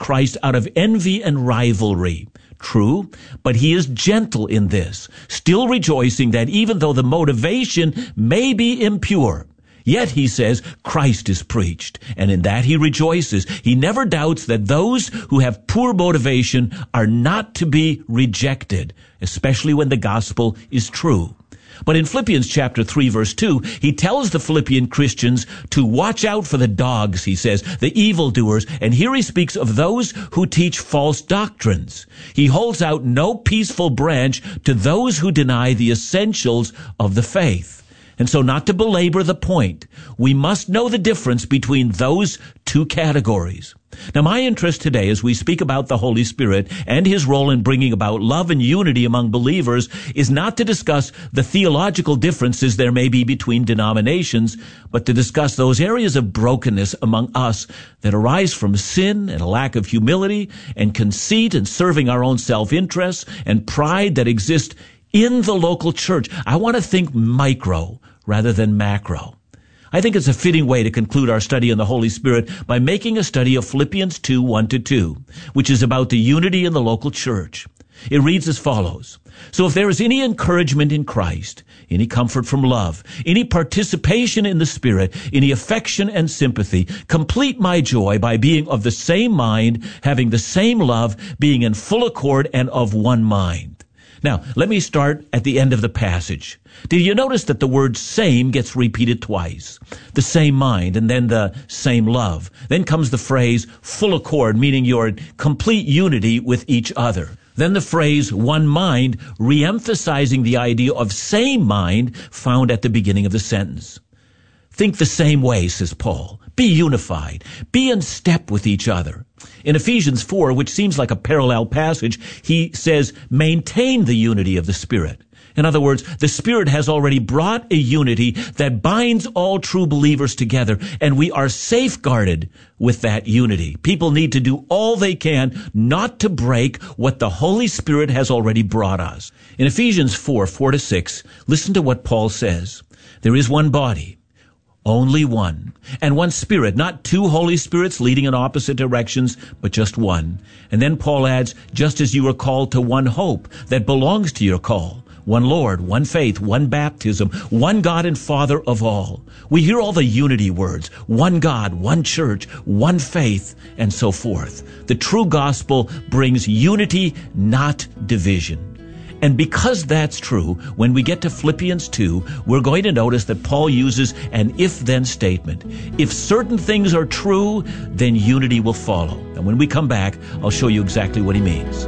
Christ out of envy and rivalry. True, but he is gentle in this, still rejoicing that even though the motivation may be impure, yet, he says, Christ is preached, and in that he rejoices. He never doubts that those who have poor motivation are not to be rejected, especially when the gospel is true. But in Philippians chapter 3, verse 2, he tells the Philippian Christians to watch out for the dogs, he says, the evildoers, and here he speaks of those who teach false doctrines. He holds out no peaceful branch to those who deny the essentials of the faith. And so, not to belabor the point, we must know the difference between those two categories. Now, my interest today as we speak about the Holy Spirit and his role in bringing about love and unity among believers is not to discuss the theological differences there may be between denominations, but to discuss those areas of brokenness among us that arise from sin and a lack of humility and conceit and serving our own self-interest and pride that exist in the local church. I want to think micro rather than macro. I think it's a fitting way to conclude our study on the Holy Spirit by making a study of Philippians 2, 1-2, which is about the unity in the local church. It reads as follows. So if there is any encouragement in Christ, any comfort from love, any participation in the Spirit, any affection and sympathy, complete my joy by being of the same mind, having the same love, being in full accord and of one mind. Now, let me start at the end of the passage. Did you notice that the word same gets repeated twice? The same mind and then the same love. Then comes the phrase full accord, meaning you're in complete unity with each other. Then the phrase one mind, re-emphasizing the idea of same mind found at the beginning of the sentence. Think the same way, says Paul. Be unified. Be in step with each other. In Ephesians 4, which seems like a parallel passage, he says, maintain the unity of the Spirit. In other words, the Spirit has already brought a unity that binds all true believers together, and we are safeguarded with that unity. People need to do all they can not to break what the Holy Spirit has already brought us. In Ephesians 4, 4-6, listen to what Paul says. There is one body, only one, and one Spirit, not two Holy Spirits leading in opposite directions, but just one. And then Paul adds, just as you are called to one hope that belongs to your call, one Lord, one faith, one baptism, one God and Father of all. We hear all the unity words, one God, one church, one faith, and so forth. The true gospel brings unity, not division. And because that's true, when we get to Philippians 2, we're going to notice that Paul uses an if-then statement. If certain things are true, then unity will follow. And when we come back, I'll show you exactly what he means.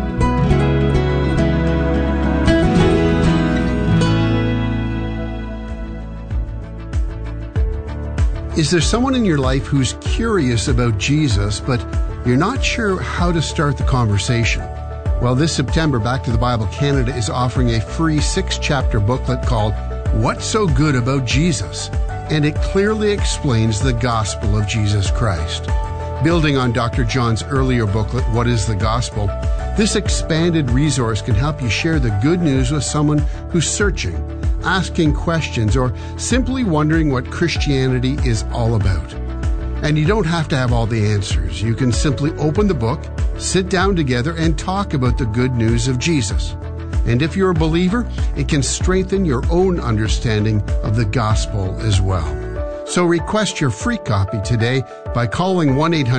Is there someone in your life who's curious about Jesus, but you're not sure how to start the conversation? Well, this September, Back to the Bible Canada is offering a free 6-chapter booklet called What's So Good About Jesus? And it clearly explains the gospel of Jesus Christ. Building on Dr. John's earlier booklet, What is the Gospel? This expanded resource can help you share the good news with someone who's searching, asking questions, or simply wondering what Christianity is all about. And you don't have to have all the answers. You can simply open the book, sit down together, and talk about the good news of Jesus. And if you're a believer, it can strengthen your own understanding of the gospel as well. So request your free copy today by calling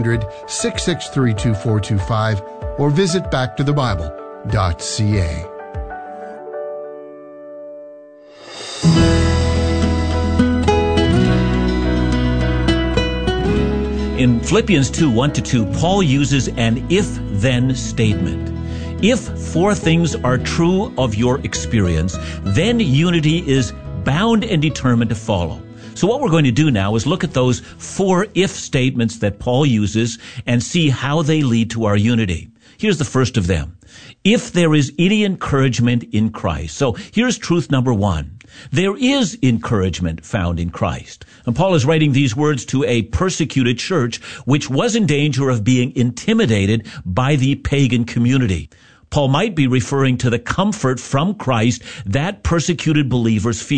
1-800-663-2425 or visit backtothebible.ca. In Philippians 2, 1-2, Paul uses an if-then statement. If 4 things are true of your experience, then unity is bound and determined to follow. So what we're going to do now is look at those 4 if statements that Paul uses and see how they lead to our unity. Here's the first of them. If there is any encouragement in Christ. So here's truth number 1. There is encouragement found in Christ. And Paul is writing these words to a persecuted church which was in danger of being intimidated by the pagan community. Paul might be referring to the comfort from Christ that persecuted believers feel.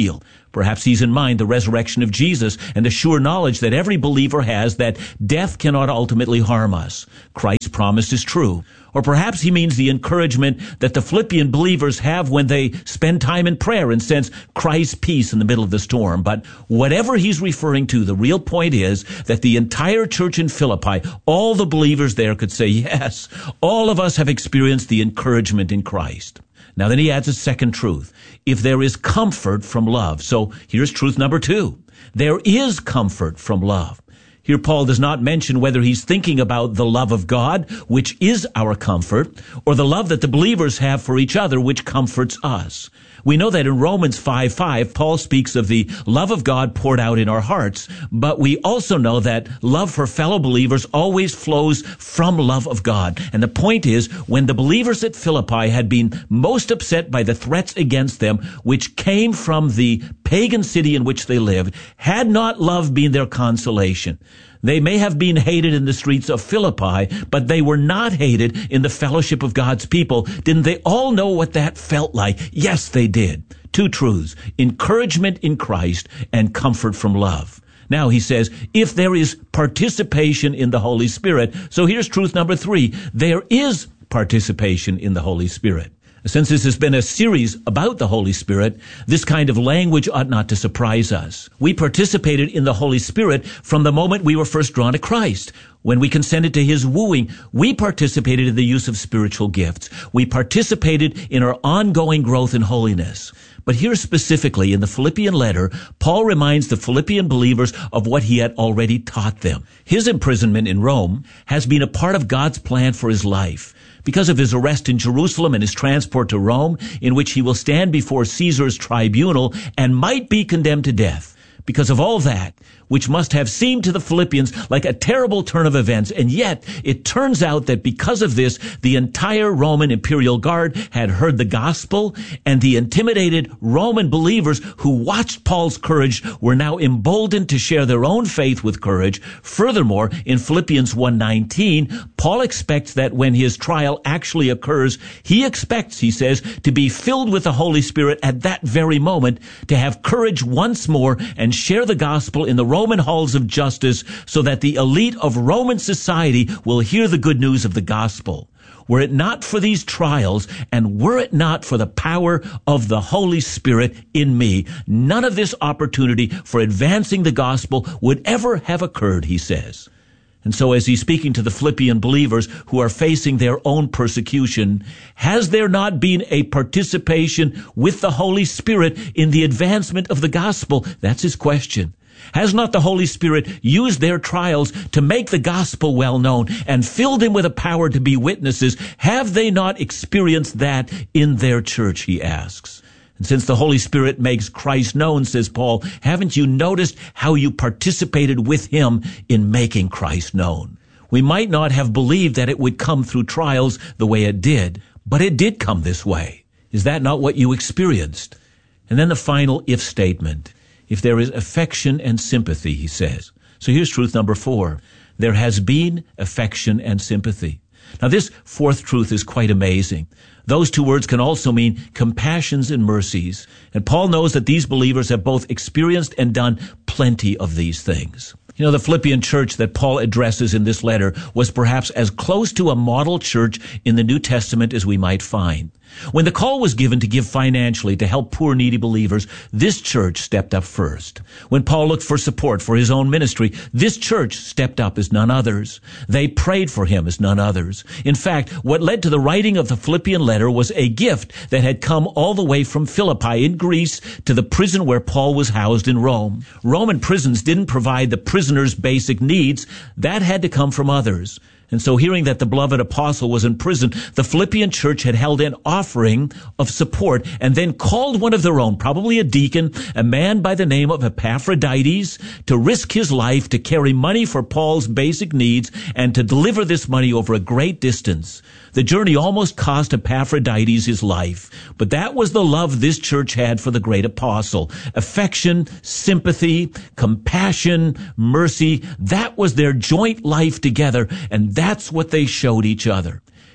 Perhaps he's in mind the resurrection of Jesus and the sure knowledge that every believer has that death cannot ultimately harm us. Christ's promise is true. Or perhaps he means the encouragement that the Philippian believers have when they spend time in prayer and sense Christ's peace in the middle of the storm. But whatever he's referring to, the real point is that the entire church in Philippi, all the believers there could say, yes, all of us have experienced the encouragement in Christ. Now then he adds a second truth. If there is comfort from love. So here's truth number 2. There is comfort from love. Here Paul does not mention whether he's thinking about the love of God, which is our comfort, or the love that the believers have for each other, which comforts us. We know that in Romans 5:5, Paul speaks of the love of God poured out in our hearts, but we also know that love for fellow believers always flows from love of God. And the point is, when the believers at Philippi had been most upset by the threats against them, which came from the pagan city in which they lived, had not love been their consolation. They may have been hated in the streets of Philippi, but they were not hated in the fellowship of God's people. Didn't they all know what that felt like? Yes, they did. 2 truths: encouragement in Christ and comfort from love. Now he says, if there is participation in the Holy Spirit. So here's truth number 3. There is participation in the Holy Spirit. Since this has been a series about the Holy Spirit, this kind of language ought not to surprise us. We participated in the Holy Spirit from the moment we were first drawn to Christ. When we consented to his wooing, we participated in the use of spiritual gifts. We participated in our ongoing growth in holiness. But here specifically in the Philippian letter, Paul reminds the Philippian believers of what he had already taught them. His imprisonment in Rome has been a part of God's plan for his life. Because of his arrest in Jerusalem and his transport to Rome, in which he will stand before Caesar's tribunal and might be condemned to death. Because of all that, which must have seemed to the Philippians like a terrible turn of events, and yet it turns out that because of this, the entire Roman imperial guard had heard the gospel, and the intimidated Roman believers who watched Paul's courage were now emboldened to share their own faith with courage. Furthermore, in Philippians 1:19, Paul expects that when his trial actually occurs, he expects, he says, to be filled with the Holy Spirit at that very moment, to have courage once more and share the gospel in the Roman halls of justice so that the elite of Roman society will hear the good news of the gospel. Were it not for these trials, and were it not for the power of the Holy Spirit in me, none of this opportunity for advancing the gospel would ever have occurred, he says. And so as he's speaking to the Philippian believers who are facing their own persecution, has there not been a participation with the Holy Spirit in the advancement of the gospel? That's his question. Has not the Holy Spirit used their trials to make the gospel well known and filled them with a power to be witnesses? Have they not experienced that in their church, he asks. And since the Holy Spirit makes Christ known, says Paul, haven't you noticed how you participated with him in making Christ known? We might not have believed that it would come through trials the way it did, but it did come this way. Is that not what you experienced? And then the final if statement. If there is affection and sympathy, he says. So here's truth number 4. There has been affection and sympathy. Now this fourth truth is quite amazing. Those 2 words can also mean compassions and mercies. And Paul knows that these believers have both experienced and done plenty of these things. You know, the Philippian church that Paul addresses in this letter was perhaps as close to a model church in the New Testament as we might find. When the call was given to give financially to help poor, needy believers, this church stepped up first. When Paul looked for support for his own ministry, this church stepped up as none others. They prayed for him as none others. In fact, what led to the writing of the Philippian letter was a gift that had come all the way from Philippi in Greece to the prison where Paul was housed in Rome. Roman prisons didn't provide the prisoners' basic needs. That had to come from others. And so hearing that the beloved apostle was in prison, the Philippian church had held an offering of support and then called one of their own, probably a deacon, a man by the name of Epaphroditus, to risk his life to carry money for Paul's basic needs and to deliver this money over a great distance. The journey almost cost Epaphroditus his life, but that was the love this church had for the great apostle. Affection, sympathy, compassion, mercy, that was their joint life together, and that's what they showed each other.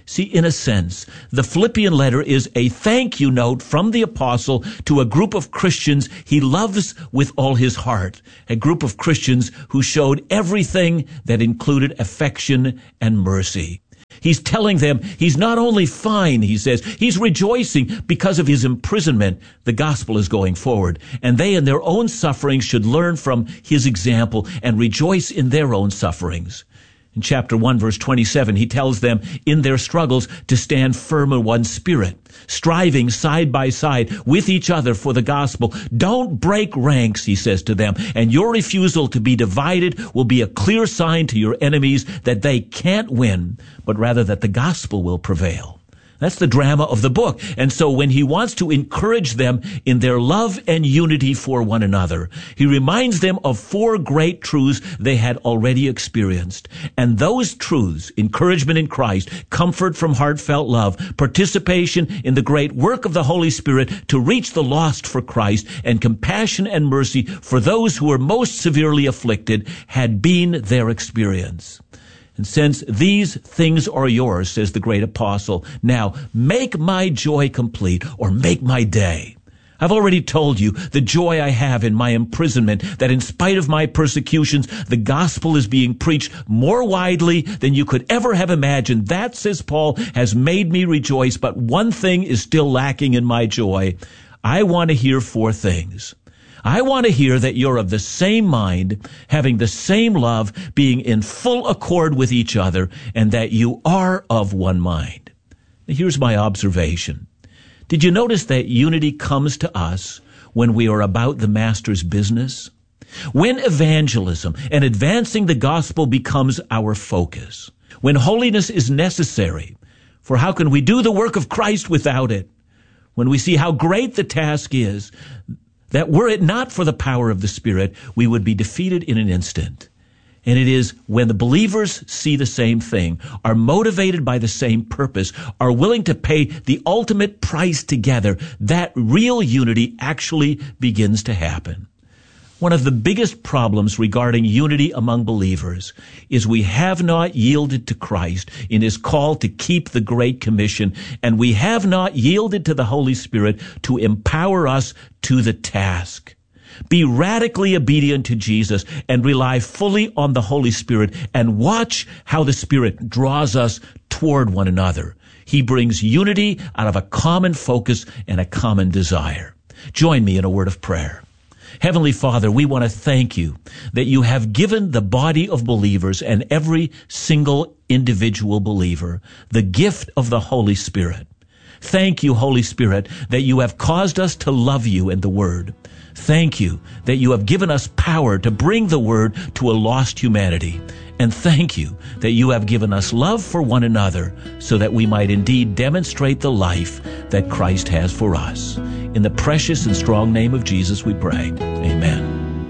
See, in a sense, the Philippian letter is a thank you note from the apostle to a group of Christians he loves with all his heart, a group of Christians who showed everything that included affection and mercy. He's telling them he's not only fine, he says, he's rejoicing because of his imprisonment. The gospel is going forward, and they in their own sufferings should learn from his example and rejoice in their own sufferings. In chapter 1, verse 27, he tells them in their struggles to stand firm in one spirit, striving side by side with each other for the gospel. Don't break ranks, he says to them, and your refusal to be divided will be a clear sign to your enemies that they can't win, but rather that the gospel will prevail. That's the drama of the book. And so when he wants to encourage them in their love and unity for one another, he reminds them of 4 great truths they had already experienced. And those truths, encouragement in Christ, comfort from heartfelt love, participation in the great work of the Holy Spirit to reach the lost for Christ, and compassion and mercy for those who are most severely afflicted, had been their experience. And since these things are yours, says the great apostle, now make my joy complete, or make my day. I've already told you the joy I have in my imprisonment, that in spite of my persecutions, the gospel is being preached more widely than you could ever have imagined. That, says Paul, has made me rejoice, but one thing is still lacking in my joy. I want to hear 4 things. I want to hear that you're of the same mind, having the same love, being in full accord with each other, and that you are of one mind. Here's my observation. Did you notice that unity comes to us when we are about the Master's business? When evangelism and advancing the gospel becomes our focus, when holiness is necessary, for how can we do the work of Christ without it? When we see how great the task is, that were it not for the power of the Spirit, we would be defeated in an instant. And it is when the believers see the same thing, are motivated by the same purpose, are willing to pay the ultimate price together, that real unity actually begins to happen. One of the biggest problems regarding unity among believers is we have not yielded to Christ in his call to keep the Great Commission, and we have not yielded to the Holy Spirit to empower us to the task. Be radically obedient to Jesus and rely fully on the Holy Spirit, and watch how the Spirit draws us toward one another. He brings unity out of a common focus and a common desire. Join me in a word of prayer. Heavenly Father, we want to thank you that you have given the body of believers and every single individual believer the gift of the Holy Spirit. Thank you, Holy Spirit, that you have caused us to love you and the Word. Thank you that you have given us power to bring the Word to a lost humanity. And thank you that you have given us love for one another so that we might indeed demonstrate the life that Christ has for us. In the precious and strong name of Jesus we pray. Amen.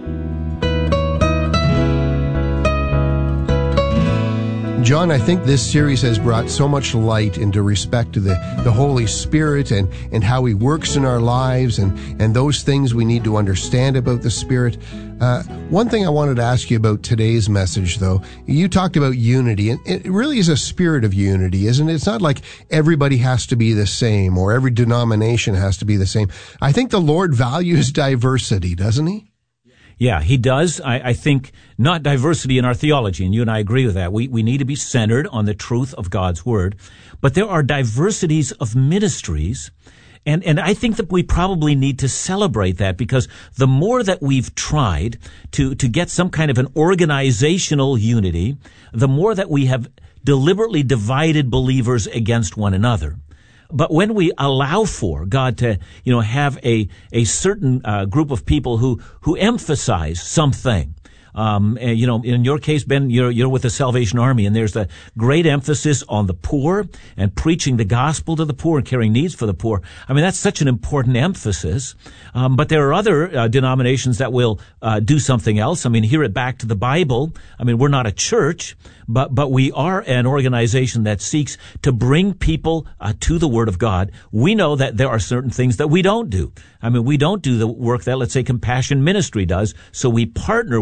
John, I think this series has brought so much light into respect to the Holy Spirit and how he works in our lives and those things we need to understand about the Spirit. One thing I wanted to ask you about today's message, though, you talked about unity, and it really is a spirit of unity, isn't it? It's not like everybody has to be the same or every denomination has to be the same. I think the Lord values diversity, doesn't he? Yeah, he does. I think not diversity in our theology, and you and I agree with that. We need to be centered on the truth of God's Word. But there are diversities of ministries, and I think that we probably need to celebrate that, because the more that we've tried to get some kind of an organizational unity, the more that we have deliberately divided believers against one another. But when we allow for God to, have a certain group of people who emphasize something, in your case, Ben, you're with the Salvation Army, and there's the great emphasis on the poor and preaching the gospel to the poor and carrying needs for the poor. I mean, that's such an important emphasis. But there are other denominations that will do something else. I mean, hear it back to the Bible. I mean, we're not a church, but we are an organization that seeks to bring people to the Word of God. We know that there are certain things that we don't do. I mean, we don't do the work that, let's say, Compassion Ministry does, so we partner with them.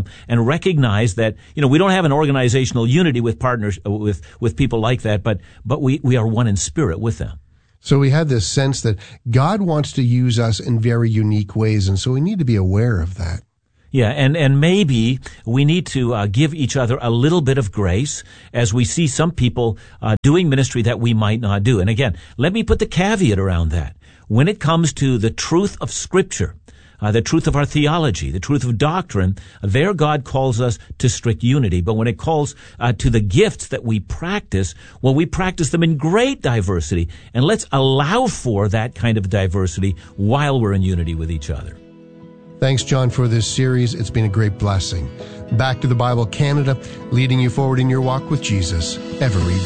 and recognize that, we don't have an organizational unity with partners, with people like that, but we are one in spirit with them. So we had this sense that God wants to use us in very unique ways, and so we need to be aware of that. Yeah, and maybe we need to give each other a little bit of grace as we see some people doing ministry that we might not do. And again, let me put the caveat around that. When it comes to the truth of Scripture, the truth of our theology, the truth of doctrine, there God calls us to strict unity. But when it calls to the gifts that we practice, well, we practice them in great diversity. And let's allow for that kind of diversity while we're in unity with each other. Thanks, John, for this series. It's been a great blessing. Back to the Bible Canada, leading you forward in your walk with Jesus every day.